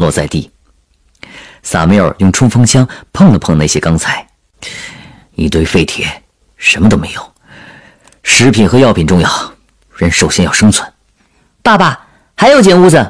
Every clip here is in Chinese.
落在地。萨米尔用冲锋枪碰了碰那些钢材，一堆废铁，什么都没有。食品和药品重要，人首先要生存。 爸爸，还有间屋子。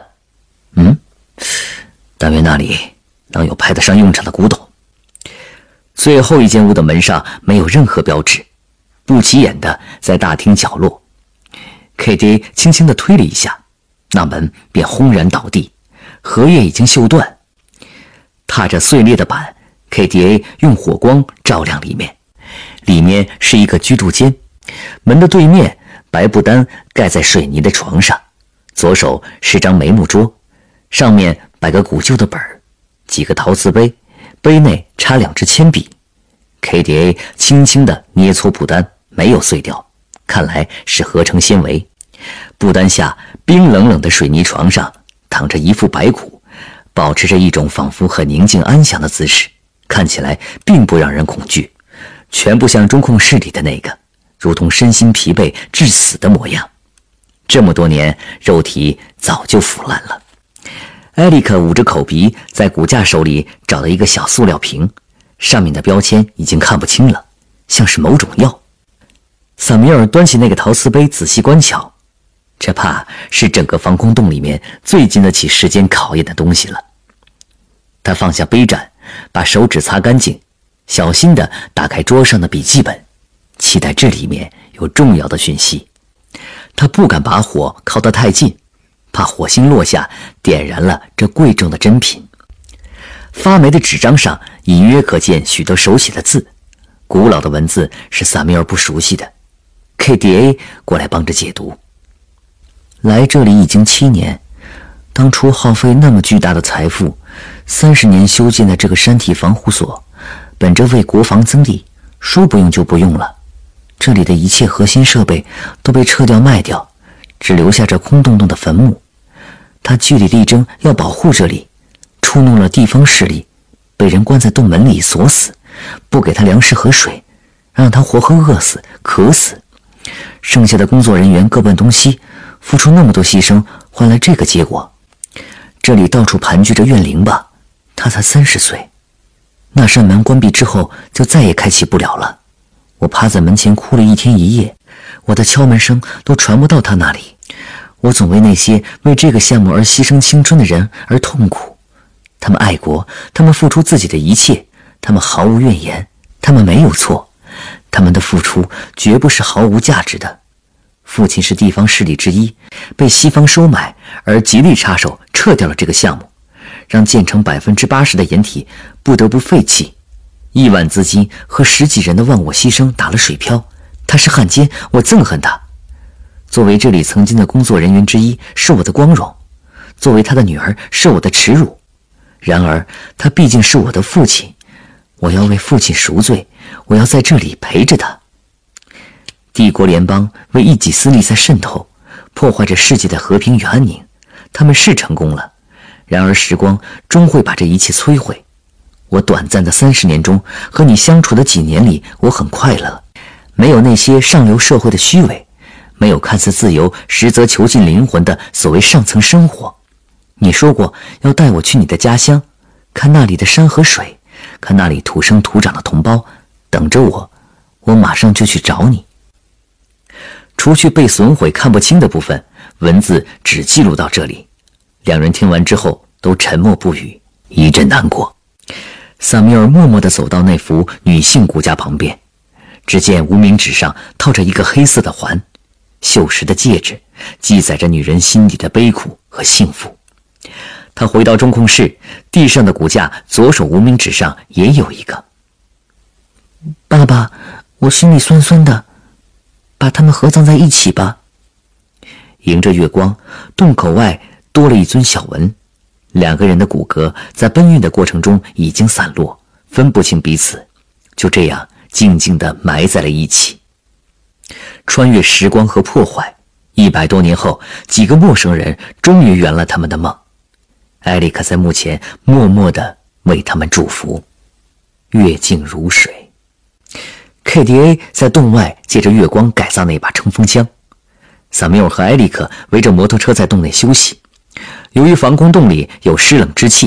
但愿那里能有派得上用场的古董。最后一间屋的门上没有任何标志，不起眼的在大厅角落。KDA 轻轻地推了一下，那门便轰然倒地，荷叶已经锈断。踏着碎裂的板， KDA 用火光照亮里面，里面是一个居住间。门的对面，白布单盖在水泥的床上，左手是张眉木桌，上面摆个古旧的本儿，几个陶瓷杯，杯内插2支铅笔。KDA 轻轻地捏搓布单，没有碎掉，看来是合成纤维。布单下冰冷冷的水泥床上躺着一副白骨，保持着一种仿佛很宁静安详的姿势，看起来并不让人恐惧，全不像中控室里的那个，如同身心疲惫致死的模样。这么多年，肉体早就腐烂了。艾利克捂着口鼻，在骨架手里找到一个小塑料瓶，上面的标签已经看不清了，像是某种药。萨米尔端起那个陶瓷杯仔细观瞧，这怕是整个防空洞里面最经得起时间考验的东西了。他放下杯盏，把手指擦干净，小心地打开桌上的笔记本，期待这里面有重要的讯息。他不敢把火靠得太近，怕火星落下点燃了这贵重的珍品。发霉的纸张上隐约可见许多手写的字，古老的文字是萨米尔不熟悉的。KDA 过来帮着解读。来这里已经7年，当初耗费那么巨大的财富，30年修建的这个山体防护所，本着为国防增力，说不用就不用了。这里的一切核心设备都被撤掉卖掉，只留下这空洞洞的坟墓。他据理力争要保护这里，触怒了地方势力，被人关在洞门里锁死，不给他粮食和水，让他活活饿死渴死。剩下的工作人员各奔东西，付出那么多牺牲，换来这个结果。这里到处盘踞着怨灵吧，他才30岁。那扇门关闭之后就再也开启不了了。我趴在门前哭了1天1夜，我的敲门声都传不到他那里。我总为那些为这个项目而牺牲青春的人而痛苦。他们爱国，他们付出自己的一切，他们毫无怨言，他们没有错，他们的付出绝不是毫无价值的。父亲是地方势力之一，被西方收买，而极力插手撤掉了这个项目，让建成80%的掩体不得不废弃。亿万资金和10几人的忘我牺牲打了水漂。他是汉奸，我憎恨他。作为这里曾经的工作人员之一，是我的光荣；作为他的女儿，是我的耻辱。然而他毕竟是我的父亲，我要为父亲赎罪，我要在这里陪着他。帝国联邦为一己私利在渗透，破坏着世界的和平与安宁，他们是成功了，然而时光终会把这一切摧毁。我短暂的30年中，和你相处的几年里，我很快乐，没有那些上流社会的虚伪，没有看似自由实则囚禁灵魂的所谓上层生活。你说过要带我去你的家乡，看那里的山和水，看那里土生土长的同胞，等着我，我马上就去找你。除去被损毁看不清的部分，文字只记录到这里。两人听完之后都沉默不语，一阵难过。萨米尔默默地走到那幅女性骨架旁边，只见无名指上套着一个黑色的环，锈蚀的戒指记载着女人心底的悲苦和幸福。他回到中控室，地上的骨架左手无名指上也有一个。爸爸，我心里酸酸的，把它们合葬在一起吧。迎着月光，洞口外多了一尊小纹，两个人的骨骼在搬运的过程中已经散落，分不清彼此，就这样静静地埋在了一起。穿越时光和破坏，100多年后，几个陌生人终于圆了他们的梦。艾利克在墓前默默地为他们祝福。月静如水。KDA 在洞外借着月光改造那把冲锋枪。萨缪尔和艾利克围着摩托车在洞内休息。由于防空洞里有湿冷之气，